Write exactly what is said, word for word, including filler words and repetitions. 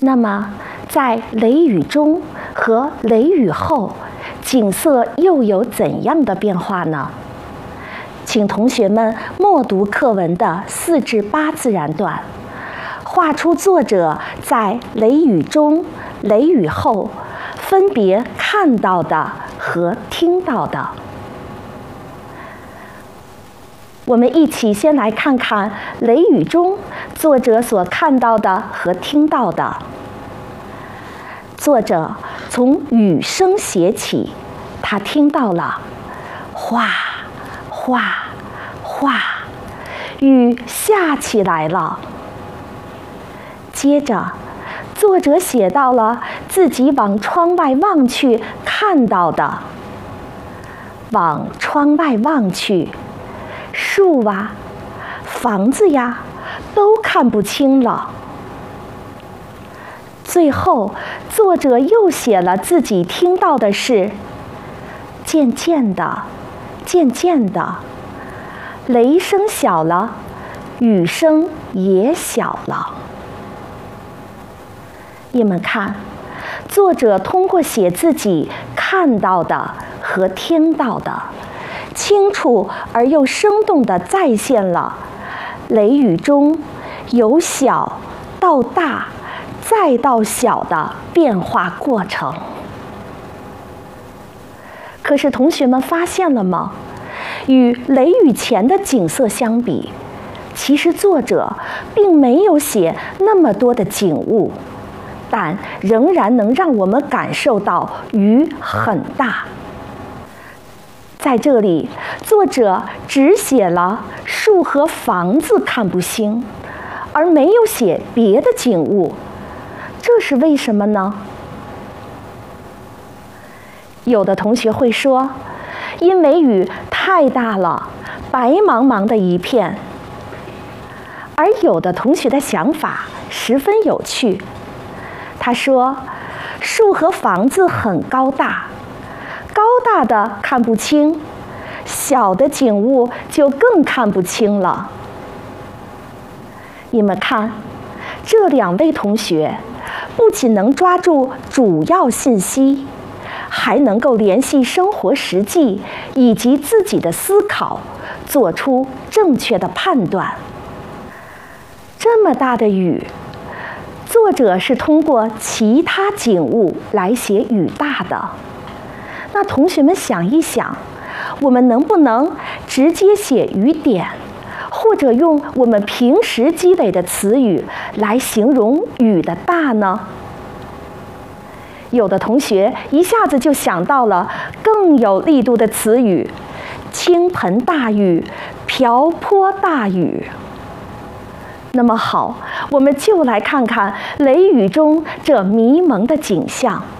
那么，在雷雨中和雷雨后，景色又有怎样的变化呢？请同学们默读课文的四至八自然段，画出作者在雷雨中、雷雨后分别看到的和听到的。我们一起先来看看雷雨中作者所看到的和听到的。作者从雨声写起，他听到了哗哗哗，雨下起来了。接着，作者写到了自己往窗外望去看到的。往窗外望去，树啊，房子呀，都看不清了。最后，作者又写了自己听到的是：渐渐的，渐渐的，雷声小了，雨声也小了。你们看，作者通过写自己看到的和听到的，清楚而又生动地再现了雷雨中由小到大再到小的变化过程。可是同学们发现了吗？与雷雨前的景色相比，其实作者并没有写那么多的景物，但仍然能让我们感受到雨很大。在这里，作者只写了树和房子看不清，而没有写别的景物，这是为什么呢？有的同学会说，因为雨太大了，白茫茫的一片。而有的同学的想法十分有趣，他说，树和房子很高大，高大的看不清，小的景物就更看不清了。你们看，这两位同学不仅能抓住主要信息，还能够联系生活实际以及自己的思考，做出正确的判断。这么大的雨，作者是通过其他景物来写雨大的。那同学们想一想，我们能不能直接写雨点，或者用我们平时积累的词语来形容雨的大呢？有的同学一下子就想到了更有力度的词语：倾盆大雨、瓢泼大雨。那么好，我们就来看看雷雨中这迷蒙的景象。